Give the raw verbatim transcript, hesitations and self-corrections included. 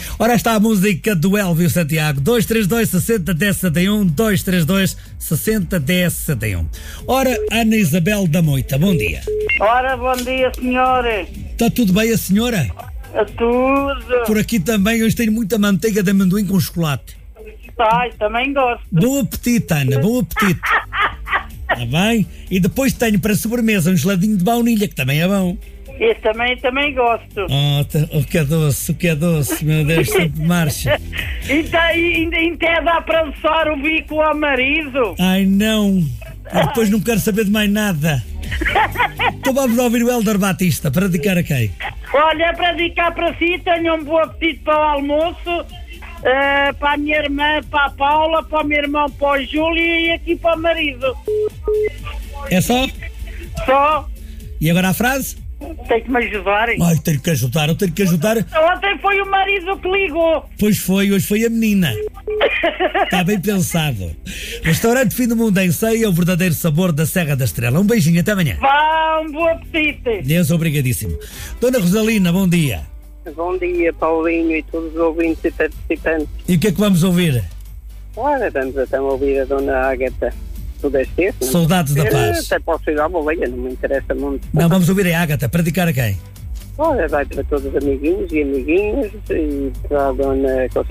Ora, está a música do Elvio Santiago. dois três dois, sessenta, dez, sessenta e um. dois três dois, sessenta, dez, sessenta e um. Ora, Ana Isabel da Moita, bom dia. Ora, bom dia, senhora. Está tudo bem, a senhora? A tudo. Por aqui também, hoje tenho muita manteiga de amendoim com chocolate. Ai, também gosto. Bom apetite, Ana, bom apetite. Está bem? E depois tenho para sobremesa um geladinho de baunilha, que também é bom. Esse também, também gosto. Oh, o que é doce, o que é doce, meu Deus, sempre marcha. E tá, ainda, ainda dá para lançar o bico ao marido? Ai, não. E depois não quero saber de mais nada. Então vamos ouvir o Hélder Batista, para dedicar a quem? Olha, para dedicar para si, tenho um bom apetite para o almoço, uh, para a minha irmã, para a Paula, para o meu irmão, para o Júlio e aqui para o marido. É só? Só. E agora a frase? Tem que me ajudarem. Ai, tenho que ajudar, eu tenho que ajudar. Ontem foi o marido que ligou. Pois foi, hoje foi a menina. Está bem pensado. Restaurante Fim do Mundo em Ceia, o verdadeiro sabor da Serra da Estrela. Um beijinho, até amanhã. Vá, um bom apetite. Deus, obrigadíssimo. Dona Rosalina, bom dia. Bom dia, Paulinho e todos os ouvintes e participantes. E o que é que vamos ouvir? Ora, vamos então ouvir a Dona Ágata do Deste. Saudades da Paz. Até posso ir à boleia, não me interessa muito. Não, vamos ouvir a Ágata, para dedicar a quem? Ora, vai para todos os amiguinhos e amiguinhas e para a Dona